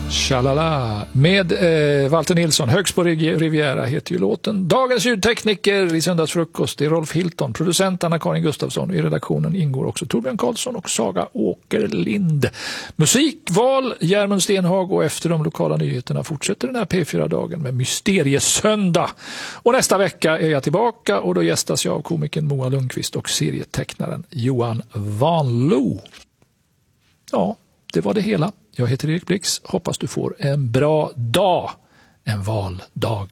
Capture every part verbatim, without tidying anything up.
Tjalala. Med eh, Walter Nilsson, Högst på Riviera heter ju låten. Dagens ljudtekniker i söndagsfrukost är Rolf Hilton, producent Anna-Karin Gustafsson. I redaktionen ingår också Torbjörn Karlsson och Saga Åkerlind. Musikval, Järmund Stenhag, och efter de lokala nyheterna fortsätter den här P fyra-dagen med Mysteriesöndag. Och nästa vecka är jag tillbaka och då gästas jag av komikern Moa Lundqvist och serietecknaren Johan Vanlo. Ja, det var det hela. Jag heter Erik Blix. Hoppas du får en bra dag. En valdag.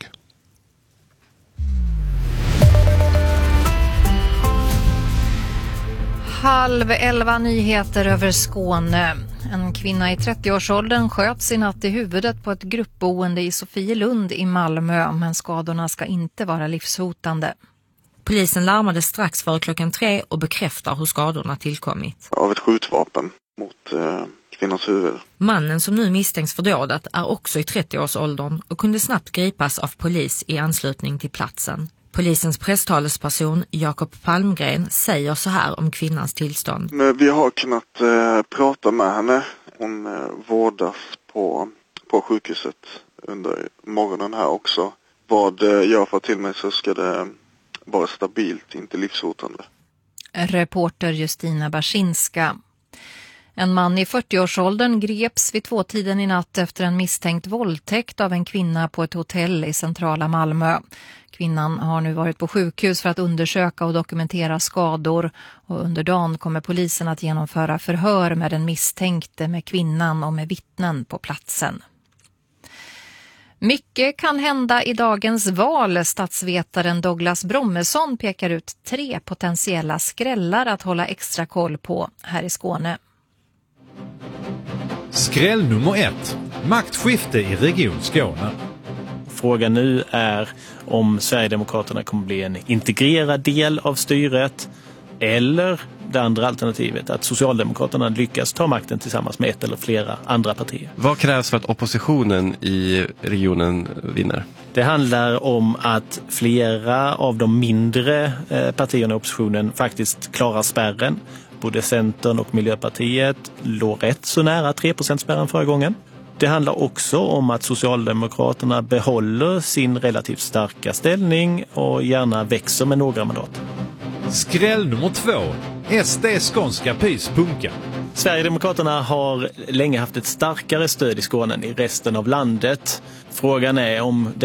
Halv elva nyheter över Skåne. En kvinna i trettioårsåldern sköts i natt i huvudet på ett gruppboende i Sofielund i Malmö, men skadorna ska inte vara livshotande. Polisen larmade strax före klockan tre och bekräftar hur skadorna tillkommit. Av ett skjutvapen mot eh, kvinnans huvud. Mannen som nu misstänks för dådet är också i trettioårsåldern och kunde snabbt gripas av polis i anslutning till platsen. Polisens presstalesperson Jakob Palmgren säger så här om kvinnans tillstånd. Men vi har kunnat eh, prata med henne. Hon eh, vårdas på, på sjukhuset under morgonen här också. Vad eh, jag får till mig så ska det vara stabilt, inte livshotande. Reporter Justina Barsinska. En man i fyrtioårsåldern greps vid tvåtiden i natt efter en misstänkt våldtäkt av en kvinna på ett hotell i centrala Malmö. Kvinnan har nu varit på sjukhus för att undersöka och dokumentera skador, och under dagen kommer polisen att genomföra förhör med den misstänkte, med kvinnan och med vittnen på platsen. Mycket kan hända i dagens val. Statsvetaren Douglas Brommesson pekar ut tre potentiella skrällar att hålla extra koll på här i Skåne. Skräll nummer ett. Maktskifte i Region Skåne. Frågan nu är om Sverigedemokraterna kommer bli en integrerad del av styret, eller det andra alternativet, att Socialdemokraterna lyckas ta makten tillsammans med ett eller flera andra partier. Vad krävs för att oppositionen i regionen vinner? Det handlar om att flera av de mindre partierna i oppositionen faktiskt klarar spärren. Både Centern och Miljöpartiet låg rätt så nära tre procent-spärren förra gången. Det handlar också om att Socialdemokraterna behåller sin relativt starka ställning och gärna växer med några mandat. Skräll nummer två. S D skånska pyspunka. Sverigedemokraterna har länge haft ett starkare stöd i Skåne än i resten av landet. Frågan är om